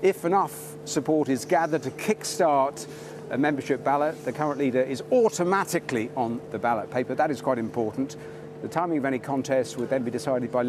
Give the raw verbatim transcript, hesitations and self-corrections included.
If enough support is gathered to kickstart a membership ballot, the current leader is automatically on the ballot paper. That is quite important. The timing of any contest would then be decided by